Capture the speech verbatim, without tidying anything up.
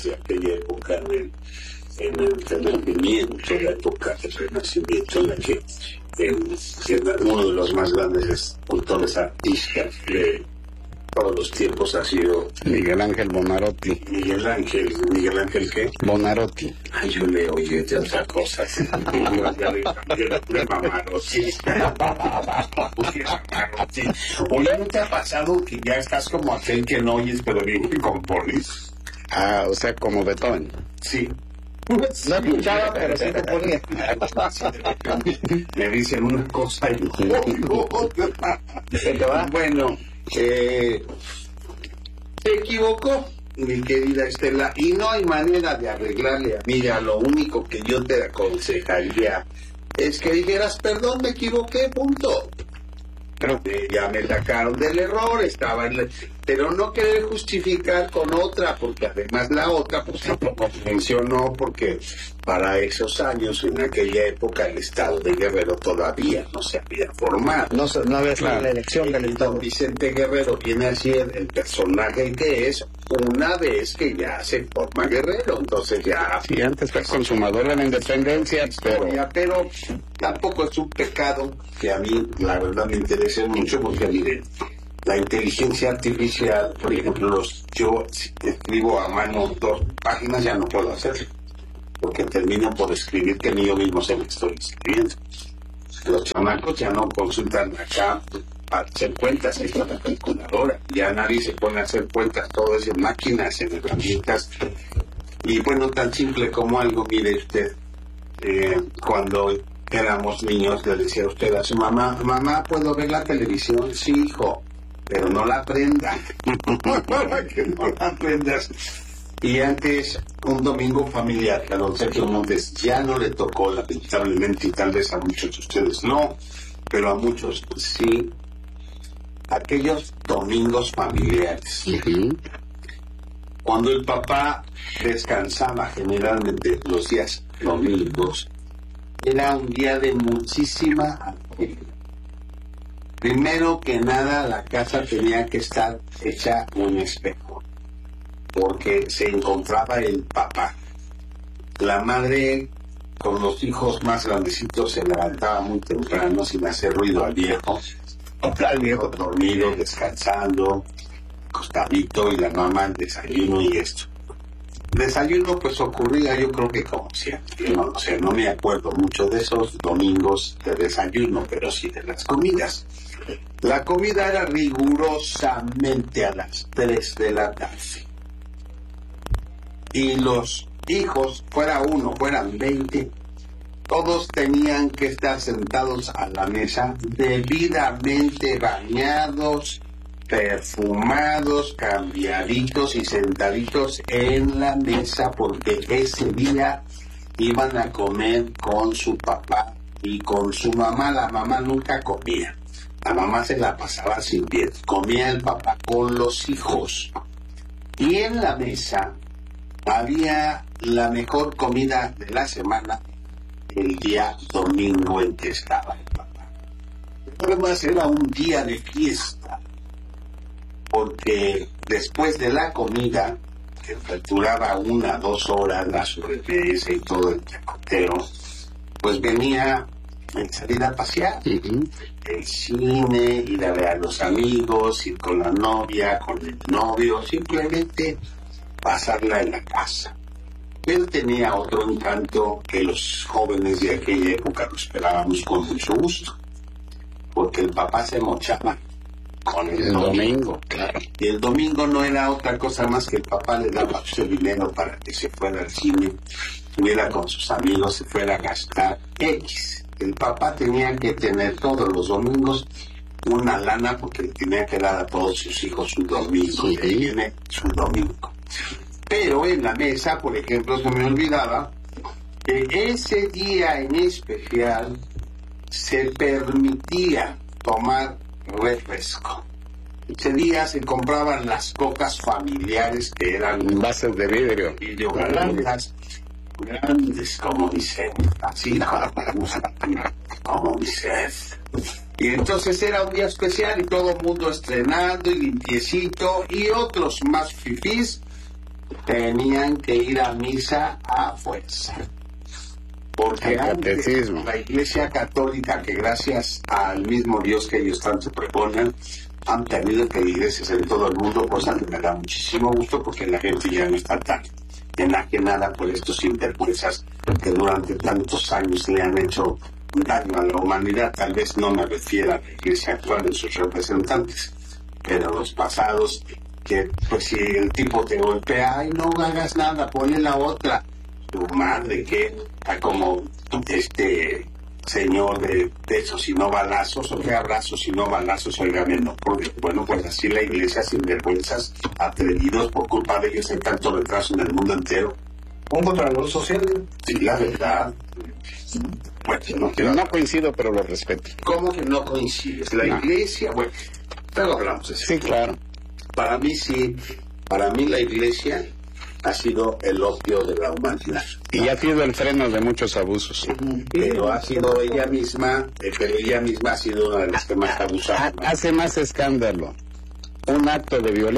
de aquella época, en el, en el Renacimiento, la época del Renacimiento, en la que el, uno de los más grandes escultores artistas de todos los tiempos ha sido Miguel Ángel Buonarroti. Miguel Ángel, ¿Miguel Ángel qué? Buonarroti. Ay, yo le oye de otra cosa. Oye, ¿no te ha pasado que ya estás como aquel que no oyes pero bien que compones? Ah, o sea, como Beethoven. Sí. No escuchaba, pero sí componía. Me dicen una cosa y otra. Bueno, eh, se equivocó, mi querida Estela, y no hay manera de arreglarle. Mira, lo único que yo te aconsejaría es que dijeras, perdón, me equivoqué, punto. Pero eh, ya me sacaron del error, estaba en la... pero no querer justificar con otra, porque además la otra pues tampoco funcionó, porque para esos años, en aquella época, el estado de Guerrero todavía no se había formado. No, no había sido la elección del estado. Vicente Guerrero viene a ser el personaje que es una vez que ya se forma Guerrero, entonces ya... Sí, antes fue consumador de la independencia, pero... pero tampoco es un pecado que a mí, la verdad, me interese mucho, porque miren, la inteligencia artificial, por ejemplo, los, yo si escribo a mano dos páginas ya no puedo hacerlo, porque termino por escribir que ni yo mismo sé lo que estoy escribiendo. Los chamacos ya no consultan acá para hacer cuentas, ahí está la calculadora, ya nadie se pone a hacer cuentas, todo es en máquinas, en herramientas. Y bueno, tan simple como algo, mire usted, eh, cuando éramos niños le decía usted a su mamá, mamá, ¿puedo ver la televisión? Sí, hijo, pero no la prenda. Para que no la prendas. Y antes, un domingo familiar, que a don Sergio Montes ya no le tocó, lamentablemente, y tal vez a muchos de ustedes no, pero a muchos sí, aquellos domingos familiares. Uh-huh. Cuando el papá descansaba, generalmente los días domingos, era un día de muchísima alegría. Primero que nada, la casa tenía que estar hecha un espejo, porque se encontraba el papá. La madre, con los hijos más grandecitos, se levantaba muy temprano sin hacer ruido al viejo. Al viejo dormido, descansando, acostadito, y la mamá el desayuno y esto. Desayuno pues ocurría, yo creo que como siempre, no, o sea, no me acuerdo mucho de esos domingos de desayuno, pero sí de las comidas. La comida era rigurosamente a las tres de la tarde. Y los hijos, fuera uno, fueran veinte, todos tenían que estar sentados a la mesa, debidamente bañados, perfumados, cambiaditos y sentaditos en la mesa, porque ese día iban a comer con su papá y con su mamá. La mamá nunca comía, la mamá se la pasaba sirviendo, comía el papá con los hijos. Y en la mesa había la mejor comida de la semana el día domingo en que estaba el papá. Además era un día de fiesta, porque después de la comida, que duraba una, dos horas, la sobremesa y todo el chacoteo, pues venía el salir a pasear, Uh-huh. el cine, ir a ver a los amigos, ir con la novia, con el novio, simplemente pasarla en la casa. Él tenía otro encanto que los jóvenes de aquella época lo esperábamos con mucho gusto, porque el papá se mochaba con el, El domingo. domingo, claro. Y el domingo no era otra cosa más que el papá le daba su dinero para que se fuera al cine, estuviera con sus amigos, se fuera a gastar X. El papá tenía que tener todos los domingos una lana, porque le tenía que dar a todos sus hijos un domingo, y ahí viene su domingo. Pero en la mesa, por ejemplo, se me olvidaba que ese día en especial se permitía tomar refresco. Ese día se compraban las cocas familiares, que eran Envases de vidrio. vidrio grandes, grandes como mi sed, así como mi sed. Y entonces era un día especial y todo el mundo estrenando y limpiecito, y otros más fifís tenían que ir a misa a fuerza. Porque Al antes, catecismo. la Iglesia Católica, que gracias al mismo Dios que ellos tanto pregonan, han tenido que iglesias en todo el mundo, cosa que me da muchísimo gusto porque la gente ya no está tan enajenada por estos sinvergüenzas que durante tantos años le han hecho daño a la humanidad. Tal vez no me refiero a la Iglesia actual en sus representantes, pero los pasados, que pues si el tipo te golpea, ay, no hagas nada, ponle la otra. Tu madre, que a como este señor de besos y no balazos, o que abrazos y no balazos, oígame, no, porque bueno, pues así la iglesia, sin vergüenzas, atrevidos, por culpa de ellos hay tanto retraso en el mundo entero. Un contralor social. Sí, la verdad. Pues no quiero No coincido, pero lo respeto. ¿Cómo que no coincides? La No. iglesia, bueno, pero hablamos de eso. Sí, claro. Para mí sí, para mí la iglesia ha sido el opio de la humanidad. Y ha sido el freno de muchos abusos. Pero ha sido ella misma, eh, pero ella misma ha sido una de las que más ha abusado. Ha- Hace más escándalo un acto de violencia